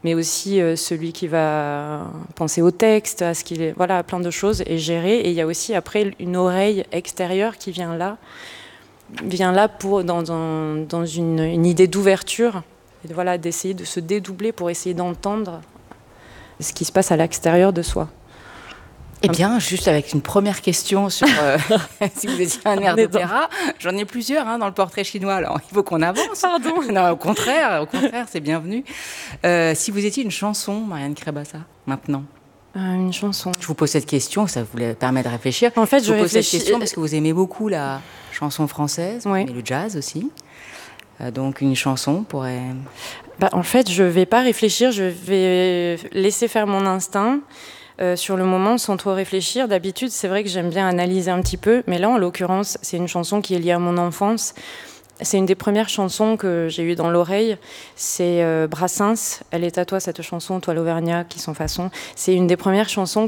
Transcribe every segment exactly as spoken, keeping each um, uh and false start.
mais aussi euh, celui qui va penser au texte, à ce qu'il est, voilà, à plein de choses, et gérer. Et il y a aussi après une oreille extérieure qui vient là, vient là pour, dans, dans, dans une, une idée d'ouverture, et voilà, d'essayer de se dédoubler pour essayer d'entendre ce qui se passe à l'extérieur de soi. Eh bien, juste avec une première question sur euh, si vous étiez un air d'opéra, j'en ai plusieurs hein, dans le portrait chinois, alors il faut qu'on avance. Pardon. Non, au contraire, au contraire, c'est bienvenu. Euh, si vous étiez une chanson, Marianne Crébassa, maintenant euh, Une chanson. Je vous pose cette question, ça vous permet de réfléchir. En fait, je, je vous pose réfléchis... cette question parce que vous aimez beaucoup la chanson française, oui. mais le jazz aussi. Euh, donc une chanson pourrait... Bah, en fait, je ne vais pas réfléchir, je vais laisser faire mon instinct. Euh, sur le moment, sans trop réfléchir. D'habitude, c'est vrai que j'aime bien analyser un petit peu, mais là, en l'occurrence, c'est une chanson qui est liée à mon enfance. C'est une des premières chansons que j'ai eues dans l'oreille. C'est euh, Brassens, Elle est à toi cette chanson, toi l'Auvergnat, qui sont façon. C'est une des premières chansons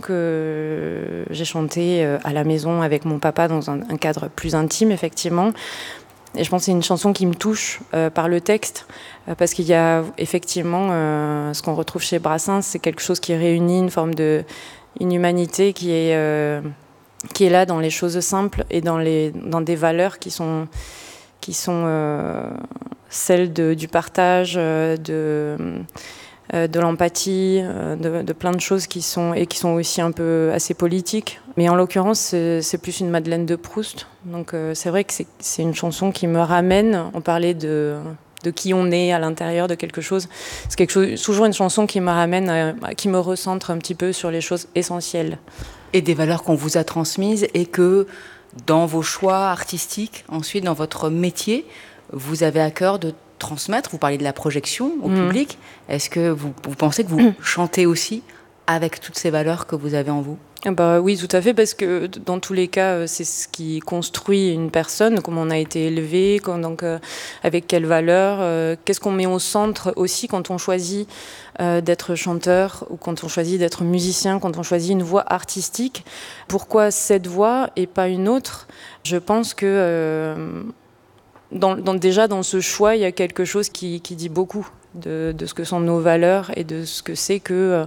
que j'ai chantées euh, à la maison avec mon papa dans un, un cadre plus intime, effectivement. Et je pense que c'est une chanson qui me touche euh, par le texte, euh, parce qu'il y a effectivement euh, ce qu'on retrouve chez Brassens, c'est quelque chose qui réunit une forme de une humanité qui est euh, qui est là dans les choses simples et dans les dans des valeurs qui sont qui sont euh, celles de, du partage, euh, de euh, de l'empathie, euh, de, de plein de choses qui sont et qui sont aussi un peu assez politiques. Mais en l'occurrence, c'est, c'est plus une Madeleine de Proust. Donc euh, c'est vrai que c'est, c'est une chanson qui me ramène. On parlait de, de qui on est à l'intérieur de quelque chose. C'est quelque chose, toujours une chanson qui me ramène, à, qui me recentre un petit peu sur les choses essentielles. Et des valeurs qu'on vous a transmises et que dans vos choix artistiques, ensuite dans votre métier, vous avez à cœur de transmettre. Vous parlez de la projection au mmh. public. Est-ce que vous, vous pensez que vous mmh. chantez aussi avec toutes ces valeurs que vous avez en vous ? Bah oui, tout à fait, parce que dans tous les cas, c'est ce qui construit une personne, comment on a été élevé, quand, donc, euh, avec quelles valeurs, euh, qu'est-ce qu'on met au centre aussi quand on choisit euh, d'être chanteur ou quand on choisit d'être musicien, quand on choisit une voie artistique. Pourquoi cette voie et pas une autre ? Je pense que euh, dans, dans, déjà dans ce choix, il y a quelque chose qui, qui dit beaucoup de, de ce que sont nos valeurs et de ce que c'est que... Euh,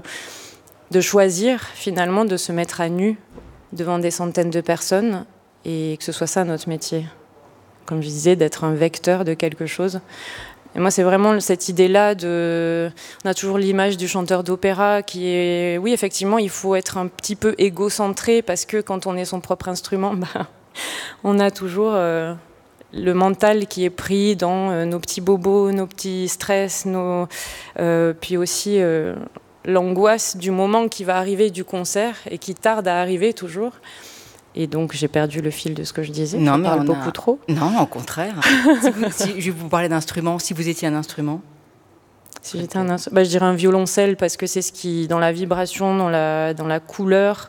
de choisir finalement de se mettre à nu devant des centaines de personnes et que ce soit ça notre métier. Comme je disais, d'être un vecteur de quelque chose. Et moi, c'est vraiment cette idée-là de... On a toujours l'image du chanteur d'opéra qui est... Oui, effectivement, il faut être un petit peu égocentré parce que quand on est son propre instrument, bah, on a toujours euh, le mental qui est pris dans euh, nos petits bobos, nos petits stress, nos... Euh, puis aussi... Euh, l'angoisse du moment qui va arriver du concert et qui tarde à arriver toujours. Et donc, j'ai perdu le fil de ce que je disais. Non, je mais parle on beaucoup a... trop. Non, au contraire. si vous, si, je vais vous parler d'instruments. Si vous étiez un instrument Si j'étais un instrument, bah, je dirais un violoncelle parce que c'est ce qui, dans la vibration, dans la, dans la couleur,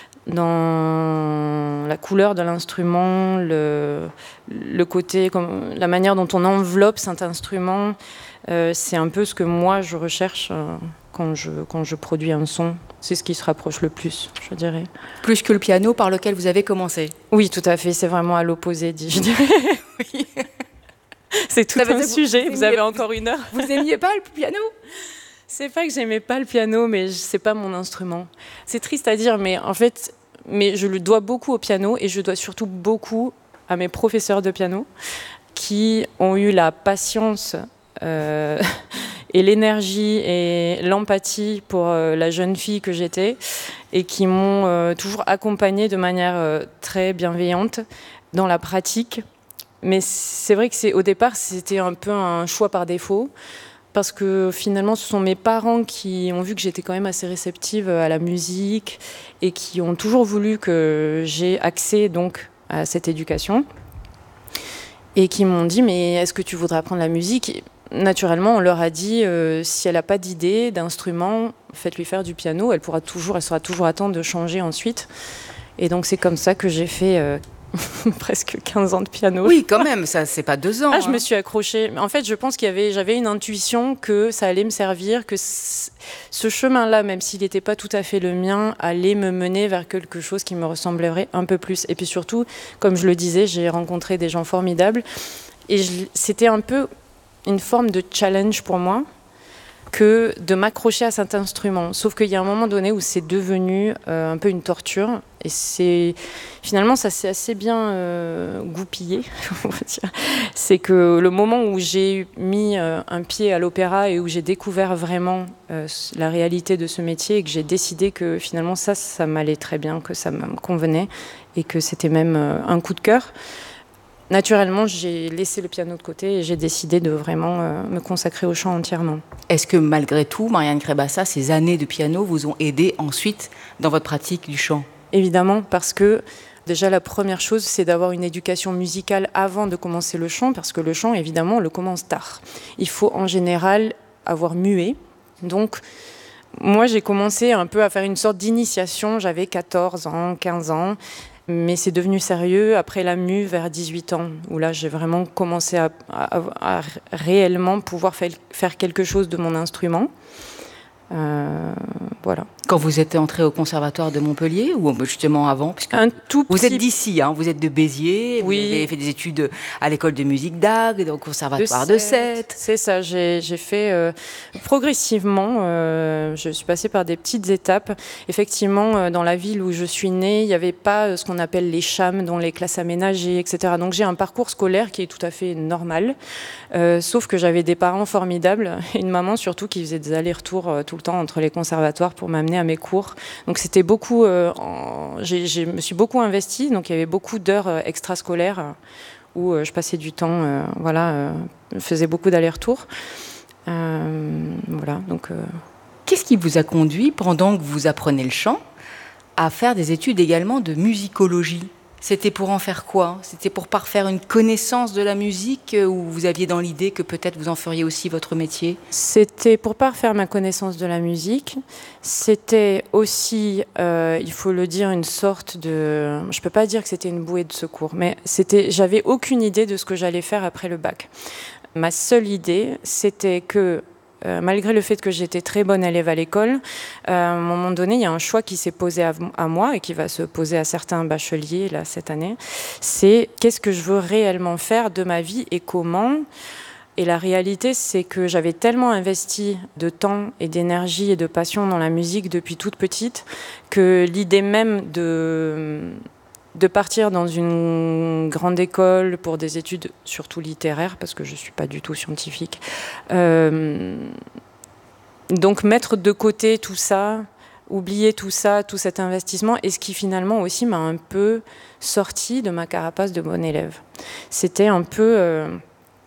dans la couleur de l'instrument, le, le côté, comme, la manière dont on enveloppe cet instrument, euh, c'est un peu ce que moi, je recherche euh, quand je, quand je produis un son. C'est ce qui se rapproche le plus, je dirais. Plus que le piano par lequel vous avez commencé ? Oui, tout à fait. C'est vraiment à l'opposé, je dirais. Oui. C'est tout un sujet. Vous, vous avez encore une heure. Vous n'aimiez pas le piano ? C'est pas que j'aimais pas le piano, mais c'est pas mon instrument. C'est triste à dire, mais en fait, mais je le dois beaucoup au piano et je dois surtout beaucoup à mes professeurs de piano qui ont eu la patience euh, et l'énergie et l'empathie pour euh, la jeune fille que j'étais et qui m'ont euh, toujours accompagnée de manière euh, très bienveillante dans la pratique. Mais c'est vrai que c'est, au départ, c'était un peu un choix par défaut. Parce que finalement, ce sont mes parents qui ont vu que j'étais quand même assez réceptive à la musique et qui ont toujours voulu que j'ai accès donc à cette éducation. Et qui m'ont dit, mais est-ce que tu voudrais apprendre la musique ? Naturellement, on leur a dit, euh, si elle n'a pas d'idée, d'instrument, faites-lui faire du piano. Elle pourra toujours, elle sera toujours à temps de changer ensuite. Et donc, c'est comme ça que j'ai fait... Euh, presque quinze ans de piano. Oui, quand même, ça, c'est pas deux ans. Ah, hein. Je me suis accrochée. En fait, je pense qu'il y avait, j'avais une intuition que ça allait me servir, que c- ce chemin-là, même s'il n'était pas tout à fait le mien, allait me mener vers quelque chose qui me ressemblerait un peu plus. Et puis surtout, comme je le disais, j'ai rencontré des gens formidables. Et je, c'était un peu une forme de challenge pour moi. que de m'accrocher à cet instrument. Sauf qu'il y a un moment donné où c'est devenu euh, un peu une torture. Et c'est finalement, ça s'est assez bien euh, goupillé, on va dire. C'est que le moment où j'ai mis euh, un pied à l'opéra et où j'ai découvert vraiment euh, la réalité de ce métier et que j'ai décidé que finalement ça, ça m'allait très bien, que ça me convenait et que c'était même euh, un coup de cœur. Naturellement, j'ai laissé le piano de côté et j'ai décidé de vraiment euh, me consacrer au chant entièrement. Est-ce que malgré tout, Marianne Crébassa, ces années de piano vous ont aidé ensuite dans votre pratique du chant ? Évidemment, parce que déjà la première chose, c'est d'avoir une éducation musicale avant de commencer le chant, parce que le chant, évidemment, on le commence tard. Il faut en général avoir mué. Donc, moi, j'ai commencé un peu à faire une sorte d'initiation. J'avais quatorze ans, quinze ans. Mais c'est devenu sérieux après la mue vers dix-huit ans, où là j'ai vraiment commencé à, à, à réellement pouvoir faire, faire quelque chose de mon instrument. Euh, voilà. Quand vous êtes entrée au conservatoire de Montpellier ou justement avant, puisque un tout vous petit... êtes d'ici, hein, vous êtes de Béziers, oui. Vous avez fait des études à l'école de musique d'Agde, au conservatoire de Sète. C'est ça, j'ai, j'ai fait euh, progressivement, euh, je suis passée par des petites étapes. Effectivement, euh, dans la ville où je suis née, il n'y avait pas euh, ce qu'on appelle les CHAM, dont les classes aménagées, et cetera. Donc j'ai un parcours scolaire qui est tout à fait normal, euh, sauf que j'avais des parents formidables, et une maman surtout qui faisait des allers-retours euh, tout le temps entre les conservatoires pour m'amener à mes cours. Donc c'était beaucoup, euh, en... j'ai, je me suis beaucoup investie, donc il y avait beaucoup d'heures euh, extrascolaires euh, où euh, je passais du temps, euh, voilà, euh, je faisais beaucoup d'allers-retours. Euh, voilà, donc. Euh... Qu'est-ce qui vous a conduit, pendant que vous apprenez le chant, à faire des études également de musicologie ? C'était pour en faire quoi ? C'était pour parfaire une connaissance de la musique ou vous aviez dans l'idée que peut-être vous en feriez aussi votre métier ? C'était pour parfaire ma connaissance de la musique. C'était aussi, euh, il faut le dire, une sorte de... Je ne peux pas dire que c'était une bouée de secours, mais c'était, j'avais aucune idée de ce que j'allais faire après le bac. Ma seule idée, c'était que Euh, malgré le fait que j'étais très bonne élève à l'école, euh, à un moment donné, il y a un choix qui s'est posé à, à moi et qui va se poser à certains bacheliers là, cette année. C'est qu'est-ce que je veux réellement faire de ma vie et comment ? Et la réalité, c'est que j'avais tellement investi de temps et d'énergie et de passion dans la musique depuis toute petite que l'idée même de... de partir dans une grande école pour des études surtout littéraires, parce que je ne suis pas du tout scientifique. Euh, donc mettre de côté tout ça, oublier tout ça, tout cet investissement, et ce qui finalement aussi m'a un peu sorti de ma carapace de bonne élève. C'était un peu... Euh,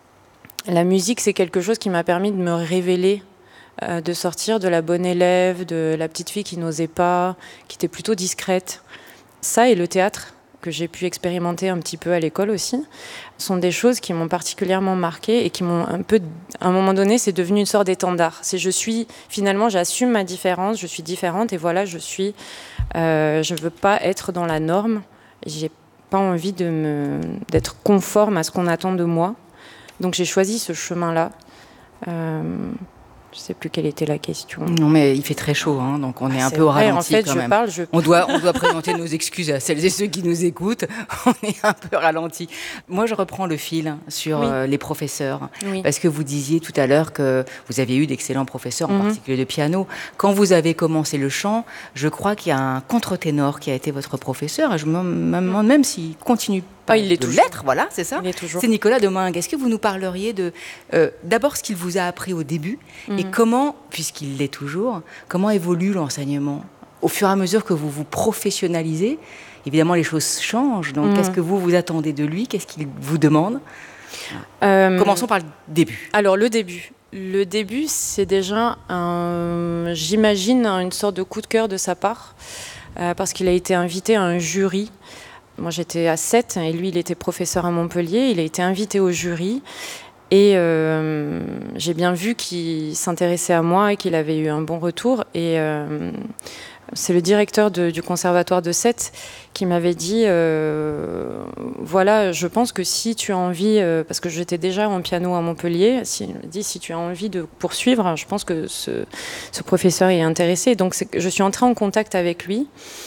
la musique, c'est quelque chose qui m'a permis de me révéler, euh, de sortir de la bonne élève, de la petite fille qui n'osait pas, qui était plutôt discrète. Ça et le théâtre, que j'ai pu expérimenter un petit peu à l'école aussi, sont des choses qui m'ont particulièrement marquée et qui m'ont un peu, à un moment donné, c'est devenu une sorte d'étendard. C'est je suis, finalement, j'assume ma différence, je suis différente et voilà, je suis, euh, je veux pas être dans la norme, j'ai pas envie de me, d'être conforme à ce qu'on attend de moi. Donc j'ai choisi ce chemin-là. Euh, Je ne sais plus quelle était la question. Non, mais il fait très chaud, hein, donc on est ah, un peu au ralenti. En fait, quand je même. parle, je... On doit, on doit présenter nos excuses à celles et ceux qui nous écoutent. On est un peu ralenti. Moi, je reprends le fil sur oui. euh, les professeurs, oui. parce que vous disiez tout à l'heure que vous avez eu d'excellents professeurs, en mm-hmm. particulier de piano. Quand vous avez commencé le chant, je crois qu'il y a un contre-ténor qui a été votre professeur, et je me demande même s'il continue. Ah, il est de toujours. l'être, voilà, c'est ça. Il est toujours. C'est Nicolas Domingue. Est-ce que vous nous parleriez de, euh, d'abord, ce qu'il vous a appris au début mmh. et comment, puisqu'il l'est toujours, comment évolue l'enseignement au fur et à mesure que vous vous professionnalisez? Évidemment, les choses changent. Donc, mmh. qu'est-ce que vous vous attendez de lui? Qu'est-ce qu'il vous demande? euh, Commençons par le début. Alors, le début. Le début, c'est déjà, un, j'imagine, une sorte de coup de cœur de sa part, euh, parce qu'il a été invité à un jury. Moi, j'étais à Sète et lui, il était professeur à Montpellier. Il a été invité au jury et euh, j'ai bien vu qu'il s'intéressait à moi et qu'il avait eu un bon retour. Et euh, c'est le directeur de, du conservatoire de Sète qui m'avait dit euh, voilà, je pense que si tu as envie, euh, parce que j'étais déjà en piano à Montpellier, si, il m'a dit si tu as envie de poursuivre, je pense que ce, ce professeur est intéressé. Donc, c'est, je suis entrée en contact avec lui.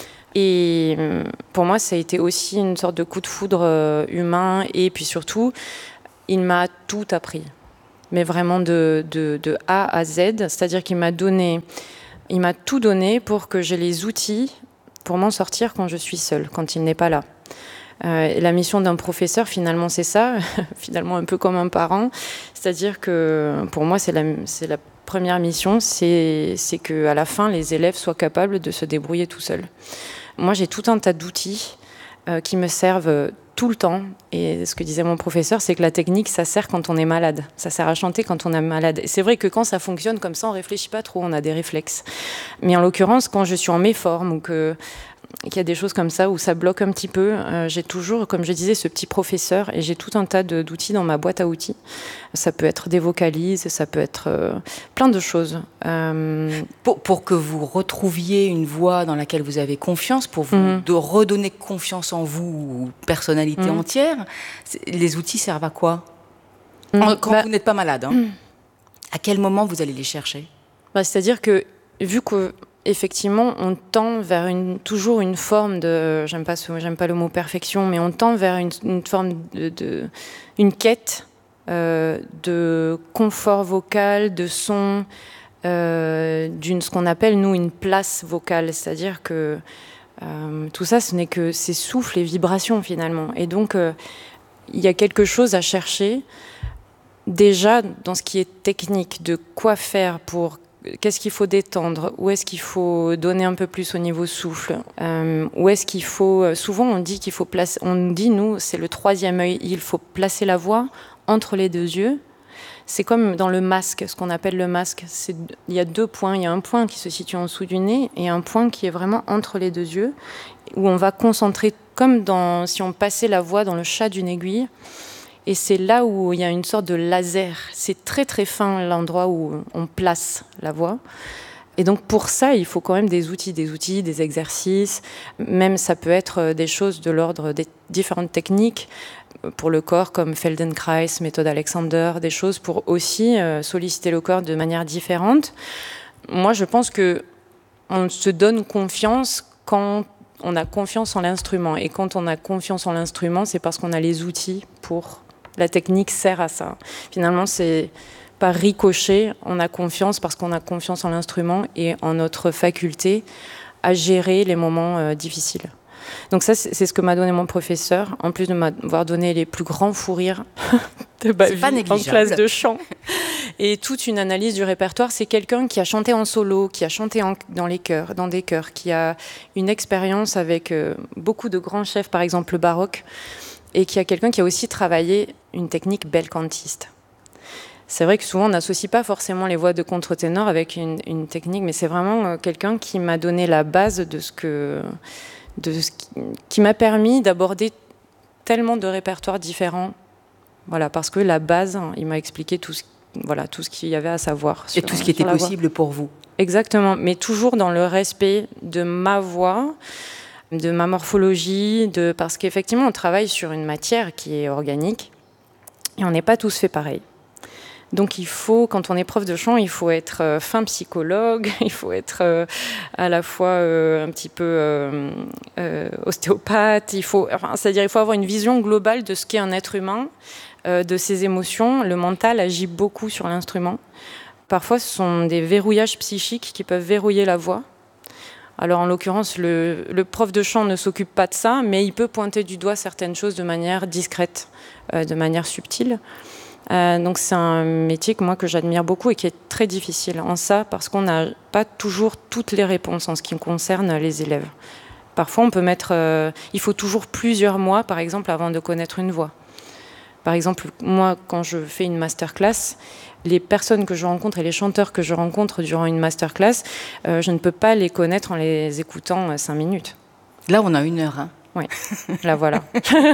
Et pour moi, ça a été aussi une sorte de coup de foudre humain. Et puis surtout, il m'a tout appris. mais vraiment de, de, de A à Z. C'est-à-dire qu'il m'a donné, il m'a tout donné pour que j'ai les outils pour m'en sortir quand je suis seule, quand il n'est pas là. Euh, la mission d'un professeur, finalement, c'est ça, finalement un peu comme un parent. C'est-à-dire que pour moi, c'est la, c'est la première mission, c'est, c'est qu'à la fin, les élèves soient capables de se débrouiller tout seuls. Moi, j'ai tout un tas d'outils euh, qui me servent tout le temps. Et ce que disait mon professeur, c'est que la technique, ça sert quand on est malade. Ça sert à chanter quand on est malade. Et c'est vrai que quand ça fonctionne comme ça, on réfléchit pas trop, on a des réflexes. Mais en l'occurrence, quand je suis en méforme ou que qu'il y a des choses comme ça où ça bloque un petit peu. Euh, j'ai toujours, comme je disais, ce petit professeur et j'ai tout un tas de, d'outils dans ma boîte à outils. Ça peut être des vocalises, ça peut être euh, plein de choses. Euh... Pour, pour que vous retrouviez une voix dans laquelle vous avez confiance, pour vous mmh. de redonner confiance en vous, personnalité mmh. entière, les outils servent à quoi mmh. Quand bah, vous n'êtes pas malade, hein, mmh. à quel moment vous allez les chercher? bah, C'est-à-dire que, vu que effectivement, on tend vers une, toujours une forme de, j'aime pas, ce, j'aime pas le mot perfection, mais on tend vers une, une forme de, de une quête euh, de confort vocal, de son, euh, d'une ce qu'on appelle nous une place vocale, c'est-à-dire que euh, tout ça, ce n'est que ces souffles et vibrations finalement. Et donc, euh, il y a quelque chose à chercher déjà dans ce qui est technique, de quoi faire pour qu'est-ce qu'il faut détendre? Où est-ce qu'il faut donner un peu plus au niveau souffle? euh, Où est-ce qu'il faut... Souvent, on dit qu'il faut placer... On dit, nous, c'est le troisième œil. Il faut placer la voix entre les deux yeux. C'est comme dans le masque, ce qu'on appelle le masque. C'est... Il y a deux points. Il y a un point qui se situe en dessous du nez et un point qui est vraiment entre les deux yeux, où on va concentrer, comme dans... si on passait la voix dans le chat d'une aiguille. Et c'est là où il y a une sorte de laser. C'est très très fin l'endroit où on place la voix. Et donc pour ça, il faut quand même des outils, des outils, des exercices. Même ça peut être des choses de l'ordre des différentes techniques pour le corps, comme Feldenkrais, méthode Alexander, des choses pour aussi solliciter le corps de manière différente. Moi, je pense que on se donne confiance quand on a confiance en l'instrument. Et quand on a confiance en l'instrument, c'est parce qu'on a les outils pour... La technique sert à ça. Finalement, c'est par ricochet, on a confiance parce qu'on a confiance en l'instrument et en notre faculté à gérer les moments euh, difficiles. Donc ça, c'est, c'est ce que m'a donné mon professeur, en plus de m'avoir donné les plus grands fous rires de ma vie en classe de chant. Et toute une analyse du répertoire. C'est quelqu'un qui a chanté en solo, qui a chanté en, dans les chœurs, dans des chœurs, qui a une expérience avec euh, beaucoup de grands chefs, par exemple le baroque, et qui a quelqu'un qui a aussi travaillé une technique bel cantiste. C'est vrai que souvent on n'associe pas forcément les voix de contre-ténor avec une, une technique, mais c'est vraiment quelqu'un qui m'a donné la base de ce que, de ce qui, qui m'a permis d'aborder tellement de répertoires différents. Voilà, parce que la base, il m'a expliqué tout ce, voilà, tout ce qu'il y avait à savoir. Et sur, tout ce qui était possible pour vous. Exactement, mais toujours dans le respect de ma voix, de ma morphologie, de... parce qu'effectivement, on travaille sur une matière qui est organique et on n'est pas tous fait pareil. Donc il faut, quand on est prof de chant, il faut être euh, fin psychologue, il faut être euh, à la fois euh, un petit peu euh, euh, ostéopathe, il faut, enfin, c'est-à-dire il faut avoir une vision globale de ce qu'est un être humain, euh, de ses émotions. Le mental agit beaucoup sur l'instrument. Parfois, ce sont des verrouillages psychiques qui peuvent verrouiller la voix. Alors en l'occurrence, le, le prof de chant ne s'occupe pas de ça, mais il peut pointer du doigt certaines choses de manière discrète, euh, de manière subtile. Euh, donc c'est un métier que moi que j'admire beaucoup et qui est très difficile en ça, parce qu'on n'a pas toujours toutes les réponses en ce qui concerne les élèves. Parfois, on peut mettre, euh, il faut toujours plusieurs mois, par exemple, avant de connaître une voix. Par exemple, moi, quand je fais une masterclass, les personnes que je rencontre et les chanteurs que je rencontre durant une masterclass, euh, je ne peux pas les connaître en les écoutant euh, cinq minutes. Là, on a une heure. Hein. Oui, là voilà.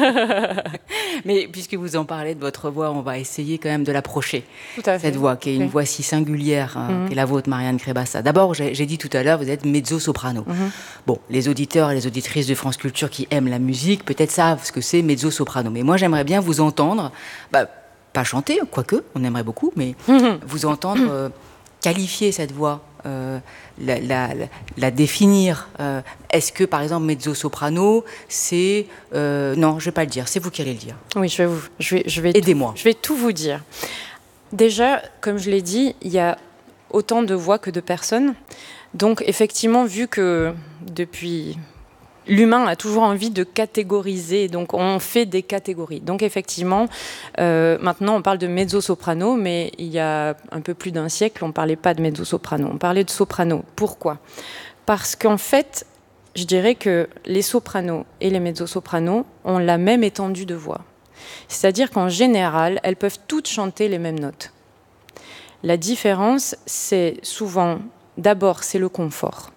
Mais puisque vous en parlez de votre voix, on va essayer quand même de l'approcher. Tout à fait. Cette voix qui est une oui. voix si singulière, hein, mm-hmm. qui est la vôtre, Marianne Crébassa. D'abord, j'ai, j'ai dit tout à l'heure, vous êtes mezzo-soprano. Mm-hmm. Bon, les auditeurs et les auditrices de France Culture qui aiment la musique, peut-être savent ce que c'est mezzo-soprano. Mais moi, j'aimerais bien vous entendre, bah, pas chanter, quoique, on aimerait beaucoup, mais mm-hmm. vous entendre euh, qualifier cette voix. Euh, la, la, la, la définir. Euh, est-ce que, par exemple, mezzo-soprano, c'est... Euh, non, je ne vais pas le dire, c'est vous qui allez le dire. Oui, je vais, vous, je vais, je vais Aidez-moi. Tout, je vais tout vous dire. Déjà, comme je l'ai dit, il y a autant de voix que de personnes. Donc effectivement, vu que depuis... L'humain a toujours envie de catégoriser, donc on fait des catégories. Donc effectivement, euh, maintenant on parle de mezzo-soprano, mais il y a un peu plus d'un siècle, on ne parlait pas de mezzo-soprano, on parlait de soprano. Pourquoi ? Parce qu'en fait, je dirais que les sopranos et les mezzo-sopranos ont la même étendue de voix. C'est-à-dire qu'en général, elles peuvent toutes chanter les mêmes notes. La différence, c'est souvent, d'abord, c'est le confort.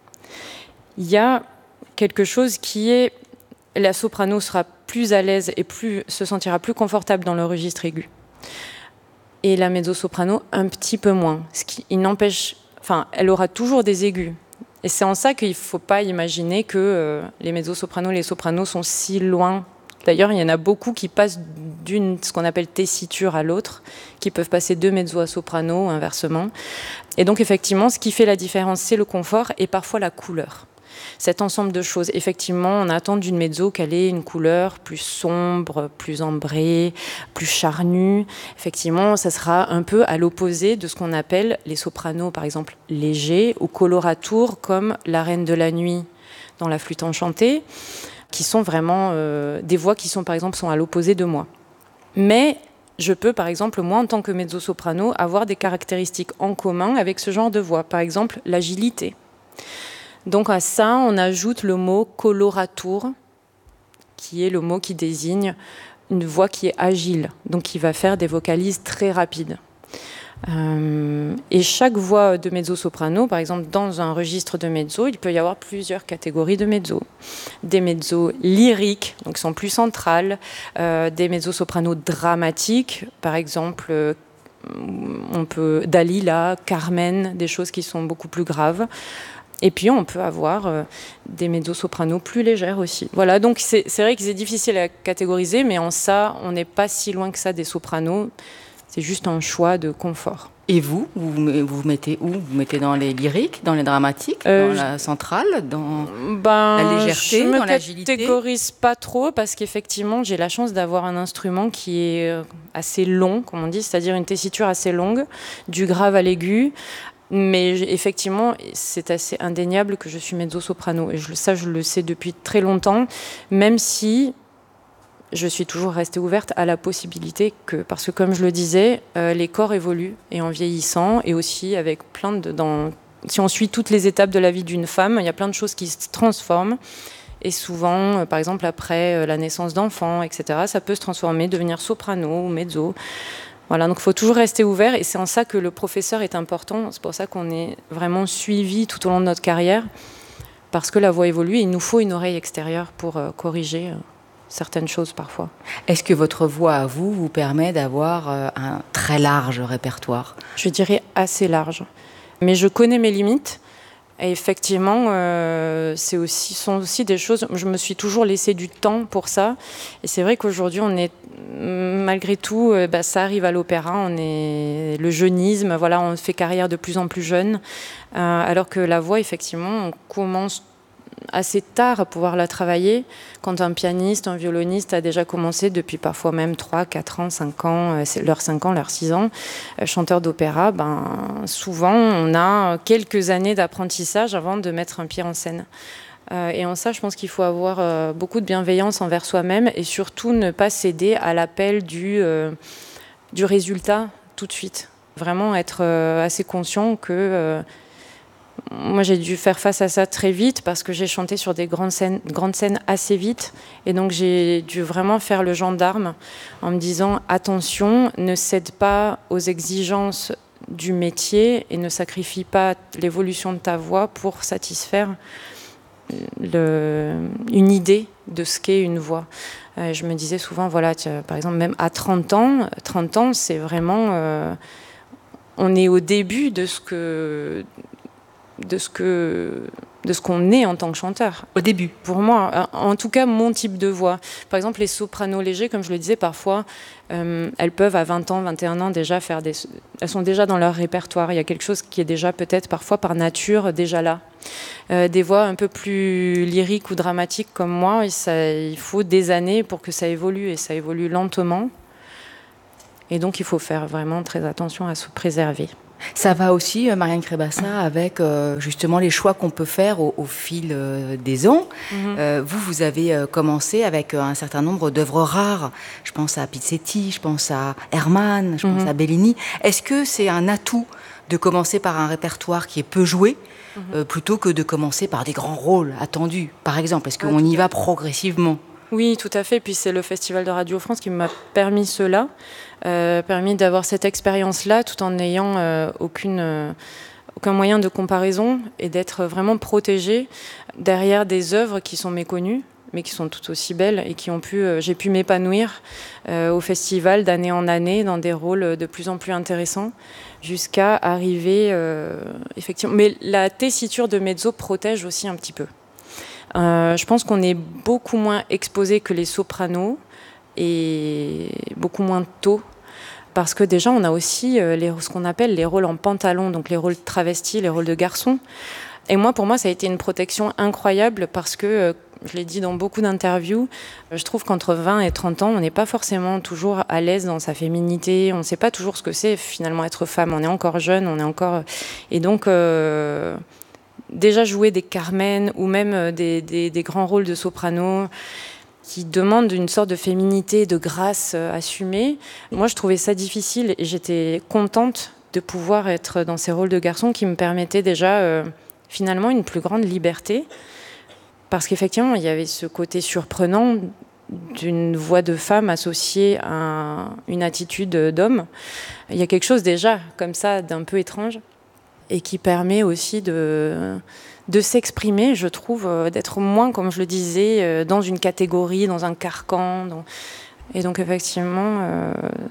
Il y a quelque chose qui est, la soprano sera plus à l'aise et plus, se sentira plus confortable dans le registre aigu. Et la mezzo-soprano, un petit peu moins. Ce qui il n'empêche, enfin, elle aura toujours des aigus. Et c'est en ça qu'il ne faut pas imaginer que euh, les mezzo-sopranos et les sopranos sont si loin. D'ailleurs, il y en a beaucoup qui passent d'une, ce qu'on appelle tessiture à l'autre, qui peuvent passer de mezzo à soprano, inversement. Et donc, effectivement, ce qui fait la différence, c'est le confort et parfois la couleur. Cet ensemble de choses. Effectivement, on attend d'une mezzo qu'elle ait une couleur plus sombre, plus ambrée, plus charnue. Effectivement, ça sera un peu à l'opposé de ce qu'on appelle les sopranos, par exemple, légers ou coloratours, comme La Reine de la Nuit dans La Flûte enchantée, qui sont vraiment euh, des voix qui sont, par exemple, sont à l'opposé de moi. Mais je peux, par exemple, moi, en tant que mezzo-soprano, avoir des caractéristiques en commun avec ce genre de voix. Par exemple, l'agilité. Donc à ça, on ajoute le mot coloratour, qui est le mot qui désigne une voix qui est agile, donc qui va faire des vocalises très rapides. Euh, et chaque voix de mezzo-soprano, par exemple, dans un registre de mezzo, il peut y avoir plusieurs catégories de mezzo. Des mezzos lyriques, donc qui sont plus centrales, euh, des mezzo-sopranos dramatiques, par exemple, euh, on peut Dalila, Carmen, des choses qui sont beaucoup plus graves. Et puis, on peut avoir euh, des mezzo-sopranos plus légères aussi. Voilà, donc c'est, c'est vrai que c'est difficile à catégoriser, mais en ça, on n'est pas si loin que ça des sopranos. C'est juste un choix de confort. Et vous, vous vous, vous mettez où ? Vous vous mettez dans les lyriques, dans les dramatiques, euh, dans je... la centrale, dans ben, la légèreté, dans l'agilité ? Je ne me catégorise pas trop parce qu'effectivement, j'ai la chance d'avoir un instrument qui est assez long, comme on dit, c'est-à-dire une tessiture assez longue, du grave à l'aigu. Mais effectivement, c'est assez indéniable que je suis mezzo-soprano. Et je, ça, je le sais depuis très longtemps, même si je suis toujours restée ouverte à la possibilité que... Parce que comme je le disais, euh, les corps évoluent, et en vieillissant, et aussi avec plein de... Dans, si on suit toutes les étapes de la vie d'une femme, il y a plein de choses qui se transforment. Et souvent, euh, par exemple, après euh, la naissance d'enfants, et cetera, ça peut se transformer, devenir soprano ou mezzo. Voilà, donc il faut toujours rester ouvert et c'est en ça que le professeur est important. C'est pour ça qu'on est vraiment suivi tout au long de notre carrière parce que la voix évolue et il nous faut une oreille extérieure pour euh, corriger euh, certaines choses parfois. Est-ce que votre voix à vous vous permet d'avoir euh, un très large répertoire ? Je dirais assez large. Mais je connais mes limites. Et effectivement, euh, c'est aussi, sont aussi des choses... Je me suis toujours laissé du temps pour ça. Et c'est vrai qu'aujourd'hui, on est... Malgré tout, euh, bah, ça arrive à l'opéra. On est le jeunisme. Voilà, on fait carrière de plus en plus jeune. Euh, alors que la voix, effectivement, on commence assez tard à pouvoir la travailler. Quand un pianiste, un violoniste a déjà commencé depuis parfois même trois, quatre ans, cinq ans, euh, c'est leurs cinq ans, leurs six ans, euh, chanteur d'opéra, ben, souvent on a quelques années d'apprentissage avant de mettre un pied en scène. Euh, et en ça, je pense qu'il faut avoir euh, beaucoup de bienveillance envers soi-même et surtout ne pas céder à l'appel du, euh, du résultat tout de suite. Vraiment être euh, assez conscient que... Euh, Moi, j'ai dû faire face à ça très vite parce que j'ai chanté sur des grandes scènes, grandes scènes assez vite. Et donc, j'ai dû vraiment faire le gendarme en me disant « Attention, ne cède pas aux exigences du métier et ne sacrifie pas l'évolution de ta voix pour satisfaire le, une idée de ce qu'est une voix. Euh, » Je me disais souvent, voilà, tu, par exemple, même à trente ans, trente ans, c'est vraiment... Euh, on est au début de ce que... de ce que de ce qu'on est en tant que chanteur. Au début. Pour moi, en tout cas, mon type de voix. Par exemple, les sopranos légers, comme je le disais, parfois, euh, elles peuvent à vingt ans, vingt et un ans déjà faire des... Elles sont déjà dans leur répertoire. Il y a quelque chose qui est déjà peut-être parfois par nature déjà là. Euh, des voix un peu plus lyriques ou dramatiques comme moi, ça, il faut des années pour que ça évolue et ça évolue lentement. Et donc, il faut faire vraiment très attention à se préserver. Ça va aussi, Marianne Crébassa, avec euh, justement les choix qu'on peut faire au, au fil euh, des ans. Mm-hmm. Euh, vous, vous avez euh, commencé avec euh, un certain nombre d'œuvres rares. Je pense à Pizzetti, je pense à Hermann, je pense mm-hmm. à Bellini. Est-ce que c'est un atout de commencer par un répertoire qui est peu joué mm-hmm. euh, plutôt que de commencer par des grands rôles attendus, par exemple? Est-ce qu'on y va progressivement? Oui, tout à fait. Puis c'est le Festival de Radio France qui m'a permis cela, euh, permis d'avoir cette expérience-là tout en n'ayant euh, aucune, euh, aucun moyen de comparaison et d'être vraiment protégée derrière des œuvres qui sont méconnues, mais qui sont tout aussi belles et qui ont pu, euh, j'ai pu m'épanouir euh, au festival d'année en année dans des rôles de plus en plus intéressants jusqu'à arriver, euh, effectivement. Mais la tessiture de mezzo protège aussi un petit peu. Euh, je pense qu'on est beaucoup moins exposé que les sopranos et beaucoup moins tôt parce que déjà on a aussi euh, les, ce qu'on appelle les rôles en pantalon, donc les rôles travestis, les rôles de garçons. Et moi, pour moi, ça a été une protection incroyable parce que, euh, je l'ai dit dans beaucoup d'interviews, je trouve qu'entre vingt et trente ans, on n'est pas forcément toujours à l'aise dans sa féminité, on ne sait pas toujours ce que c'est finalement être femme, on est encore jeune, on est encore... Et donc... Euh, déjà jouer des Carmen ou même des, des, des grands rôles de soprano qui demandent une sorte de féminité, de grâce assumée. Moi, je trouvais ça difficile et j'étais contente de pouvoir être dans ces rôles de garçon qui me permettaient déjà euh, finalement une plus grande liberté parce qu'effectivement, il y avait ce côté surprenant d'une voix de femme associée à une attitude d'homme. Il y a quelque chose déjà comme ça d'un peu étrange. Et qui permet aussi de, de s'exprimer, je trouve, d'être moins, comme je le disais, dans une catégorie, dans un carcan. Dans... Et donc, effectivement, euh...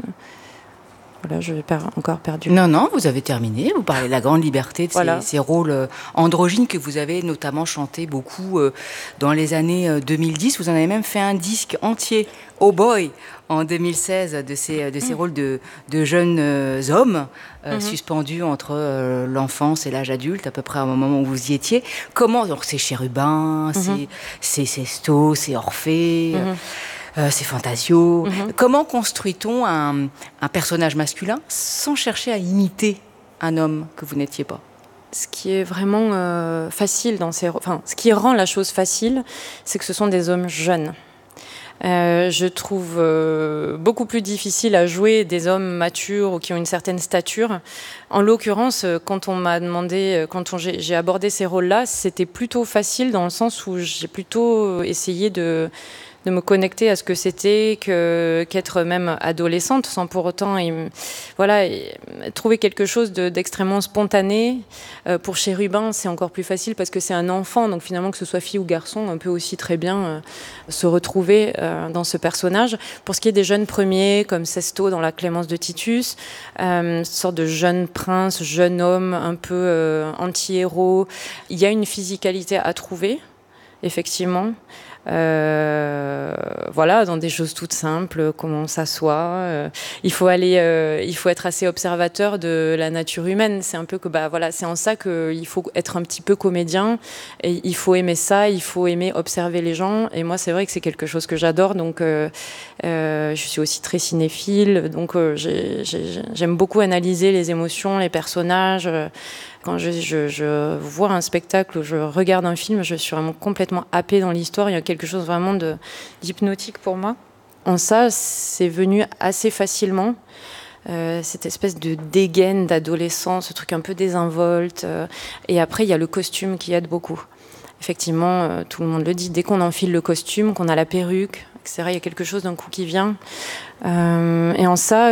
voilà, je vais encore perdu. Non, non, vous avez terminé. Vous parlez de la grande liberté de voilà. ces, ces rôles androgynes que vous avez notamment chanté beaucoup dans les années deux mille dix. Vous en avez même fait un disque entier, Oh Boy, en deux mille seize, de ces, de ces mmh. rôles de, de jeunes euh, hommes euh, mmh. suspendus entre euh, l'enfance et l'âge adulte, à peu près au moment où vous y étiez. Comment, donc c'est Chérubin, mmh. c'est, c'est Sesto, c'est Orphée, mmh. euh, c'est Fantasio. Mmh. Comment construit-on un, un personnage masculin sans chercher à imiter un homme que vous n'étiez pas? Ce qui est vraiment euh, facile dans ces... Enfin, ce qui rend la chose facile, c'est que ce sont des hommes jeunes. Euh, je trouve euh, beaucoup plus difficile à jouer des hommes matures ou qui ont une certaine stature. En l'occurrence, quand on m'a demandé, quand on, j'ai, j'ai abordé ces rôles-là, c'était plutôt facile dans le sens où j'ai plutôt essayé de, de me connecter à ce que c'était que, qu'être même adolescente, sans pour autant et, voilà, et, trouver quelque chose de, d'extrêmement spontané. Euh, pour Chérubin, c'est encore plus facile parce que c'est un enfant, donc finalement que ce soit fille ou garçon, on peut aussi très bien euh, se retrouver euh, dans ce personnage. Pour ce qui est des jeunes premiers, comme Sesto dans La Clémence de Titus, euh, une sorte de jeune prince, jeune homme, un peu euh, anti-héros, il y a une physicalité à trouver, effectivement. Euh, voilà, dans des choses toutes simples, comment on s'assoit. Euh, il faut aller, euh, il faut être assez observateur de la nature humaine. C'est un peu que, bah voilà, c'est en ça qu'il faut être un petit peu comédien. Et il faut aimer ça, il faut aimer observer les gens. Et moi, c'est vrai que c'est quelque chose que j'adore. Donc, euh, euh, je suis aussi très cinéphile. Donc, euh, j'ai, j'ai, j'aime beaucoup analyser les émotions, les personnages. Quand je, je, je vois un spectacle ou je regarde un film, je suis vraiment complètement happée dans l'histoire. Il y a quelque chose vraiment de, d'hypnotique pour moi. En ça, c'est venu assez facilement. Euh, cette espèce de dégaine d'adolescent, ce truc un peu désinvolte. Euh, et après, il y a le costume qui aide beaucoup. Effectivement, euh, tout le monde le dit, dès qu'on enfile le costume, qu'on a la perruque, et cetera, il y a quelque chose d'un coup qui vient. Euh, et en ça,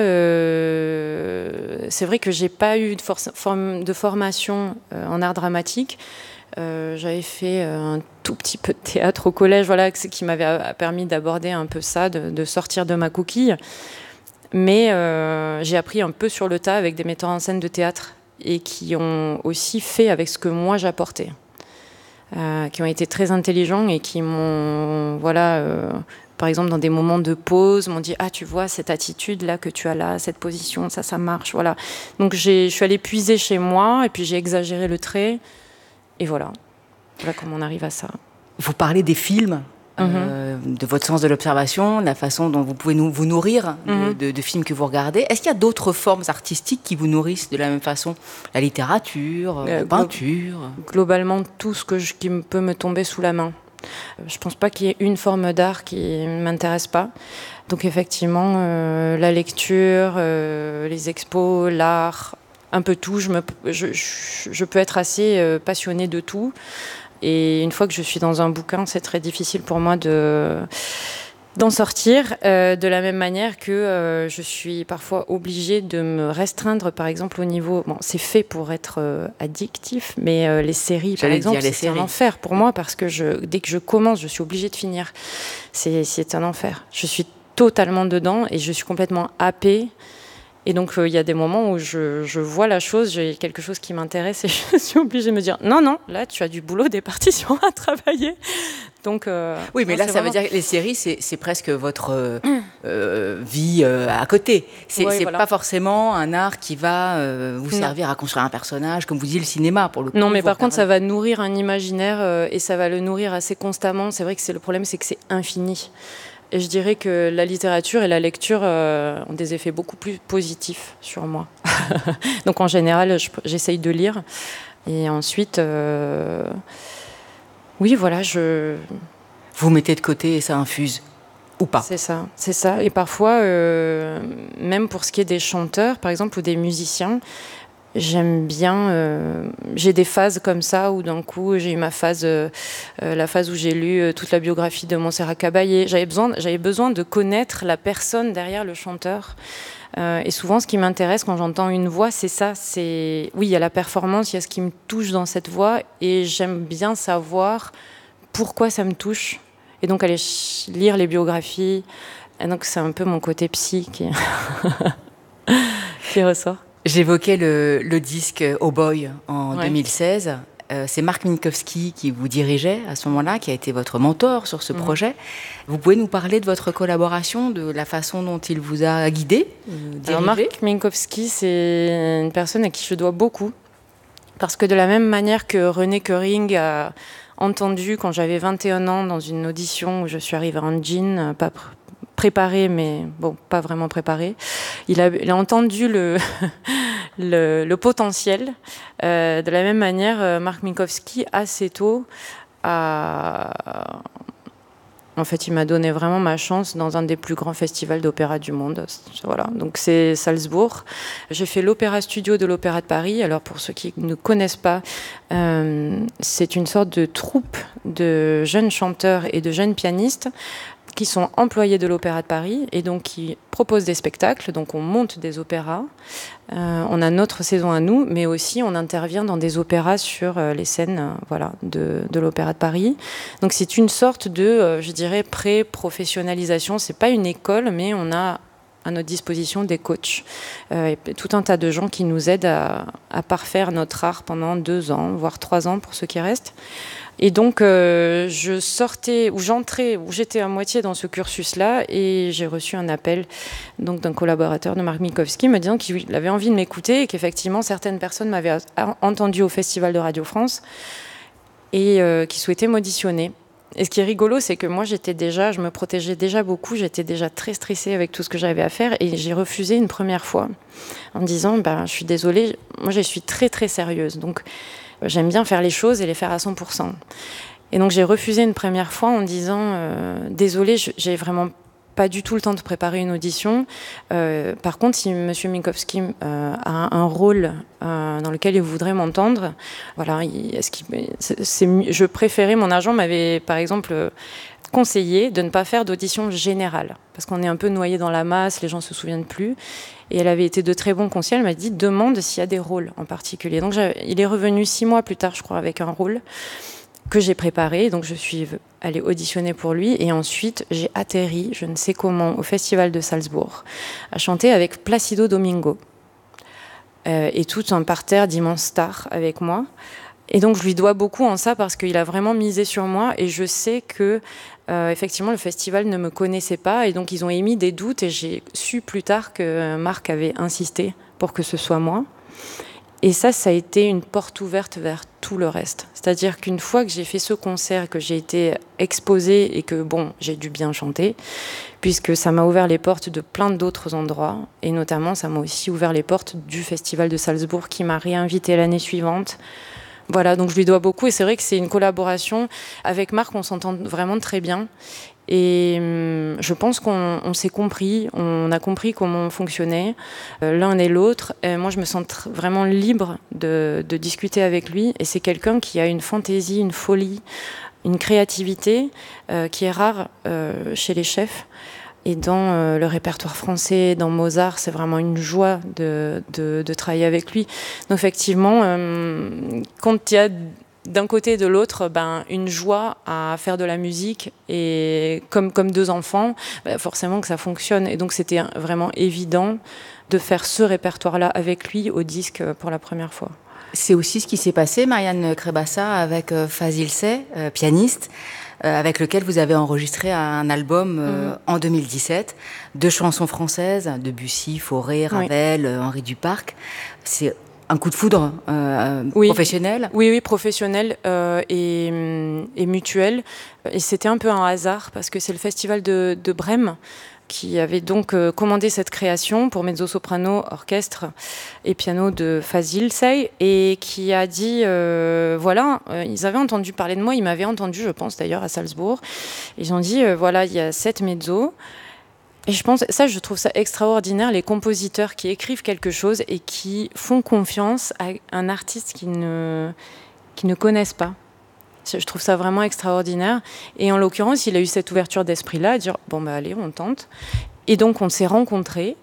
euh, c'est vrai que j'ai pas eu de, for- form- de formation euh, en art dramatique. Euh, j'avais fait un tout petit peu de théâtre au collège, voilà, qui m'avait permis d'aborder un peu ça, de, de sortir de ma coquille. Mais euh, j'ai appris un peu sur le tas avec des metteurs en scène de théâtre et qui ont aussi fait avec ce que moi j'apportais. Euh, qui ont été très intelligents et qui m'ont, voilà, euh, par exemple dans des moments de pause, m'ont dit « Ah, tu vois, cette attitude-là que tu as là, cette position, ça, ça marche. » Voilà. Donc je suis allée puiser chez moi et puis j'ai exagéré le trait. Et voilà. Voilà comment on arrive à ça. Vous parlez des films euh, mmh. de votre sens de l'observation, de la façon dont vous pouvez nous, vous nourrir mmh. de, de, de films que vous regardez. Est-ce qu'il y a d'autres formes artistiques qui vous nourrissent de la même façon? La littérature, euh, la peinture? Globalement, tout ce que je, qui peut me tomber sous la main. Je ne pense pas qu'il y ait une forme d'art qui ne m'intéresse pas. Donc effectivement, euh, la lecture, euh, les expos, l'art, un peu tout. Je, me, je, je, je peux être assez euh, passionnée de tout. Et une fois que je suis dans un bouquin, c'est très difficile pour moi de, d'en sortir. Euh, de la même manière que euh, je suis parfois obligée de me restreindre, par exemple, au niveau... Bon, c'est fait pour être euh, addictif, mais euh, les séries, J'allais par exemple, c'est séries. un enfer pour moi parce que je, dès que je commence, je suis obligée de finir. C'est, c'est un enfer. Je suis totalement dedans et je suis complètement happée. Et donc, il euh, y a des moments où je, je vois la chose, j'ai quelque chose qui m'intéresse et je suis obligée de me dire non, non, là, tu as du boulot, des partitions à travailler. Donc, euh, oui, mais non, là, ça vraiment... veut dire que les séries, c'est, c'est presque votre euh, euh, vie euh, à côté. C'est, ouais, c'est voilà. pas forcément un art qui va euh, vous servir non. à construire un personnage, comme vous dites, le cinéma, pour le coup. Non, mais par contre, ça va nourrir un imaginaire euh, et ça va le nourrir assez constamment. C'est vrai que c'est le problème, c'est que c'est infini. Et je dirais que la littérature et la lecture euh, ont des effets beaucoup plus positifs sur moi. Donc en général, je, j'essaye de lire. Et ensuite, euh, oui, voilà, je... Vous mettez de côté et ça infuse, ou pas. C'est ça, c'est ça. Et parfois, euh, même pour ce qui est des chanteurs, par exemple, ou des musiciens, j'aime bien, euh, j'ai des phases comme ça où d'un coup j'ai eu ma phase, euh, la phase où j'ai lu euh, toute la biographie de Montserrat Caballé. J'avais besoin, j'avais besoin de connaître la personne derrière le chanteur. Euh, et souvent, ce qui m'intéresse quand j'entends une voix, c'est ça. C'est oui, il y a la performance, il y a ce qui me touche dans cette voix, et j'aime bien savoir pourquoi ça me touche. Et donc aller ch- lire les biographies. Et donc c'est un peu mon côté psy qui, qui ressort. J'évoquais le, le disque Oh Boy en ouais. deux mille seize. Euh, c'est Marc Minkowski qui vous dirigeait à ce moment-là, qui a été votre mentor sur ce mmh. projet. Vous pouvez nous parler de votre collaboration, de la façon dont il vous a guidé, euh, Alors Marc Minkowski, c'est une personne à qui je dois beaucoup. Parce que de la même manière que René Koering a entendu quand j'avais vingt et un ans dans une audition où je suis arrivée en jean, pas pr- préparée, mais bon, pas vraiment préparée. Il a, il a entendu le, le, le potentiel. Euh, de la même manière, euh, Marc Minkowski, assez tôt, a... En fait, il m'a donné vraiment ma chance dans un des plus grands festivals d'opéra du monde. Voilà, donc c'est Salzbourg. J'ai fait l'Opéra Studio de l'Opéra de Paris. Alors, pour ceux qui ne connaissent pas, euh, c'est une sorte de troupe de jeunes chanteurs et de jeunes pianistes qui sont employés de l'Opéra de Paris et donc qui proposent des spectacles. Donc on monte des opéras, euh, on a notre saison à nous, mais aussi on intervient dans des opéras sur euh, les scènes euh, voilà, de, de l'Opéra de Paris. Donc c'est une sorte de, euh, je dirais, pré-professionnalisation. C'est pas une école, mais on a à notre disposition des coachs, euh, et tout un tas de gens qui nous aident à, à parfaire notre art pendant deux ans, voire trois ans pour ceux qui restent. Et donc, euh, je sortais, ou j'entrais, ou j'étais à moitié dans ce cursus-là, et j'ai reçu un appel donc, d'un collaborateur de Marc Minkowski me disant qu'il avait envie de m'écouter et qu'effectivement, certaines personnes m'avaient entendu au Festival de Radio France et euh, qui souhaitaient m'auditionner. Et ce qui est rigolo, c'est que moi, j'étais déjà, je me protégeais déjà beaucoup, j'étais déjà très stressée avec tout ce que j'avais à faire, et j'ai refusé une première fois en me disant, ben, je suis désolée, moi, je suis très, très sérieuse. Donc, j'aime bien faire les choses et les faire à cent pour cent. Et donc, j'ai refusé une première fois en disant euh, « Désolée, j'ai vraiment pas du tout le temps de préparer une audition. Euh, par contre, si M. Minkowski euh, a un rôle euh, dans lequel il voudrait m'entendre, voilà, il, est-ce qu'il, c'est, c'est, je préférais, mon agent m'avait, par exemple, conseillé de ne pas faire d'audition générale, parce qu'on est un peu noyé dans la masse, les gens se souviennent plus. Et elle avait été de très bons conseils. Elle m'a dit, demande s'il y a des rôles en particulier. Donc, il est revenu six mois plus tard, je crois, avec un rôle que j'ai préparé. Donc, je suis allée auditionner pour lui. Et ensuite, j'ai atterri, je ne sais comment, au Festival de Salzbourg, à chanter avec Placido Domingo. Euh, et tout un parterre d'immenses stars avec moi. Et donc, je lui dois beaucoup en ça parce qu'il a vraiment misé sur moi. Et je sais que, euh, effectivement, le festival ne me connaissait pas. Et donc, ils ont émis des doutes. Et j'ai su plus tard que Marc avait insisté pour que ce soit moi. Et ça, ça a été une porte ouverte vers tout le reste. C'est-à-dire qu'une fois que j'ai fait ce concert, que j'ai été exposée et que, bon, j'ai dû bien chanter, puisque ça m'a ouvert les portes de plein d'autres endroits. Et notamment, ça m'a aussi ouvert les portes du Festival de Salzbourg qui m'a réinvitée l'année suivante. Voilà, donc je lui dois beaucoup. Et c'est vrai que c'est une collaboration. Avec Marc, on s'entend vraiment très bien. Et hum, je pense qu'on on s'est compris, on a compris comment on fonctionnait euh, l'un et l'autre. Et moi, je me sens tr- vraiment libre de, de discuter avec lui. Et c'est quelqu'un qui a une fantaisie, une folie, une créativité euh, qui est rare euh, chez les chefs. Et dans euh, le répertoire français, dans Mozart, c'est vraiment une joie de, de, de travailler avec lui. Donc effectivement, euh, quand il y a d'un côté et de l'autre, ben, une joie à faire de la musique et comme, comme deux enfants, ben, forcément que ça fonctionne. Et donc c'était vraiment évident de faire ce répertoire-là avec lui au disque pour la première fois. C'est aussi ce qui s'est passé, Marianne Krebassa, avec euh, Fazil Say, euh, pianiste, euh, avec lequel vous avez enregistré un album euh, mmh. en deux mille dix-sept, de chansons françaises, Debussy, Fauré, Ravel, oui. euh, Henri Duparc. C'est un coup de foudre euh, oui. professionnel. Oui, oui, professionnel euh, et, et mutuel. Et c'était un peu un hasard parce que c'est le festival de, de Brême qui avait donc euh, commandé cette création pour mezzo-soprano, orchestre et piano de Fazil Say et qui a dit, euh, voilà, euh, ils avaient entendu parler de moi, ils m'avaient entendu, je pense d'ailleurs, à Salzbourg. Ils ont dit, euh, voilà, il y a sept mezzos. Et je pense, ça, je trouve ça extraordinaire, les compositeurs qui écrivent quelque chose et qui font confiance à un artiste qui ne, qui ne connaissent pas. Je trouve ça vraiment extraordinaire. Et en l'occurrence, il a eu cette ouverture d'esprit-là, à dire, bon, bah allez, on tente. Et donc, on s'est rencontrés.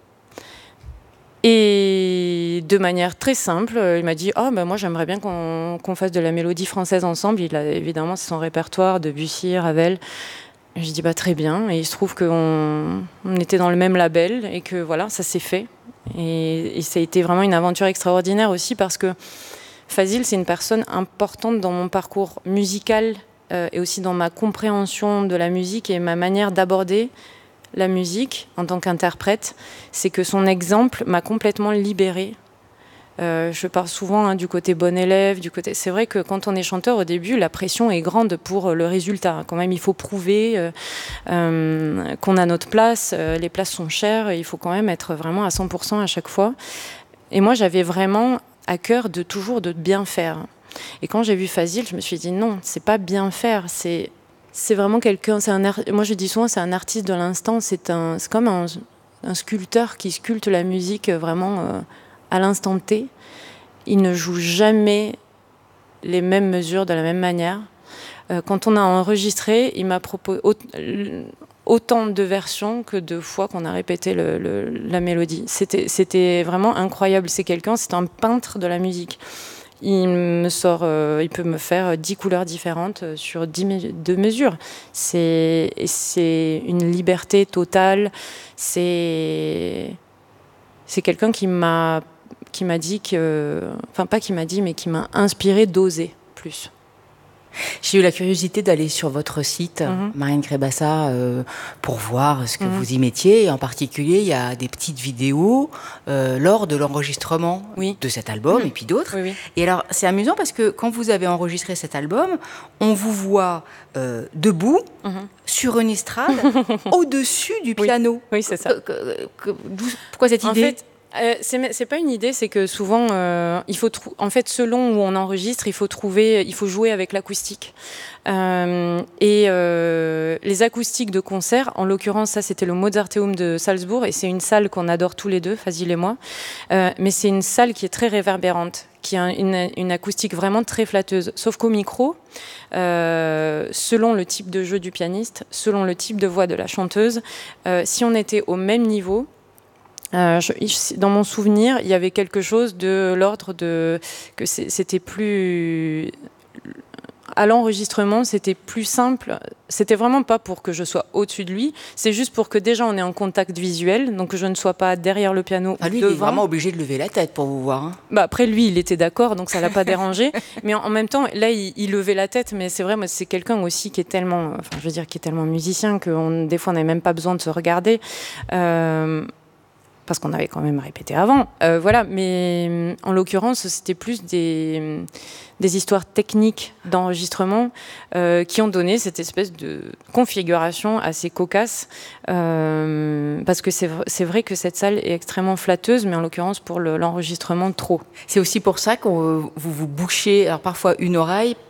Et de manière très simple, il m'a dit, oh, bah, moi, j'aimerais bien qu'on, qu'on fasse de la mélodie française ensemble. Il a, évidemment, c'est son répertoire, Debussy, Ravel. J'ai dit bah très bien, et il se trouve qu'on on était dans le même label et que voilà, ça s'est fait. Et, et ça a été vraiment une aventure extraordinaire aussi parce que Fazil, c'est une personne importante dans mon parcours musical euh, et aussi dans ma compréhension de la musique et ma manière d'aborder la musique en tant qu'interprète. C'est que son exemple m'a complètement libérée. Euh, je parle souvent hein, du côté bon élève, du côté. C'est vrai que quand on est chanteur au début, la pression est grande pour le résultat. Quand même, il faut prouver euh, euh, qu'on a notre place. Euh, les places sont chères. Et il faut quand même être vraiment à cent pour cent à chaque fois. Et moi, j'avais vraiment à cœur de toujours de bien faire. Et quand j'ai vu Fazil, je me suis dit non, c'est pas bien faire. C'est c'est vraiment quelqu'un. C'est un. Moi, je dis souvent, c'est un artiste de l'instant. C'est un. C'est comme un, un sculpteur qui sculpte la musique vraiment. Euh, à l'instant T, il ne joue jamais les mêmes mesures de la même manière. Euh, quand on a enregistré, il m'a proposé autant de versions que de fois qu'on a répété le, le, la mélodie. C'était, c'était vraiment incroyable. C'est quelqu'un, c'est un peintre de la musique. Il me sort, euh, il peut me faire dix couleurs différentes sur dix me- deux mesures. C'est, c'est une liberté totale. C'est, c'est quelqu'un qui m'a qui m'a dit que, enfin pas qui m'a dit, mais qui m'a inspiré d'oser plus. J'ai eu la curiosité d'aller sur votre site, mm-hmm. Marianne Krebassa, euh, pour voir ce que mm-hmm. vous y mettiez. Et en particulier, il y a des petites vidéos euh, lors de l'enregistrement oui. de cet album mm-hmm. et puis d'autres. Oui, oui. Et alors, c'est amusant parce que quand vous avez enregistré cet album, on vous voit euh, debout mm-hmm. sur une estrade, au-dessus du piano. Oui, oui c'est ça. Que, que, que, pourquoi cette idée ? En fait, Euh, c'est, c'est pas une idée, c'est que souvent, euh, il faut trou- en fait, selon où on enregistre, il faut trouver, il faut jouer avec l'acoustique. Euh, et euh, les acoustiques de concert, en l'occurrence, ça c'était le Mozarteum de Salzbourg, et c'est une salle qu'on adore tous les deux, Fazil et moi. Euh, mais c'est une salle qui est très réverbérante, qui a une, une acoustique vraiment très flatteuse. Sauf qu'au micro, euh, selon le type de jeu du pianiste, selon le type de voix de la chanteuse, euh, si on était au même niveau. Euh, je, dans mon souvenir, il y avait quelque chose de l'ordre de que c'était plus à l'enregistrement, c'était plus simple. C'était vraiment pas pour que je sois au-dessus de lui, c'est juste pour que déjà on ait un contact visuel, donc que je ne sois pas derrière le piano. Ah, lui, devant. Il est vraiment obligé de lever la tête pour vous voir. Hein. Bah après lui, il était d'accord, donc ça l'a pas dérangé. Mais en, en même temps, là, il, il levait la tête. Mais c'est vrai, moi, c'est quelqu'un aussi qui est tellement, enfin, je veux dire, qui est tellement musicien que on, des fois, on n'a même pas besoin de se regarder. Euh, parce qu'on avait quand même répété avant. Euh, voilà, mais en l'occurrence, c'était plus des, des histoires techniques d'enregistrement euh, qui ont donné cette espèce de configuration assez cocasse, euh, parce que c'est, c'est vrai que cette salle est extrêmement flatteuse, mais en l'occurrence pour le, l'enregistrement trop. C'est aussi pour ça que vous vous bouchez alors parfois une oreille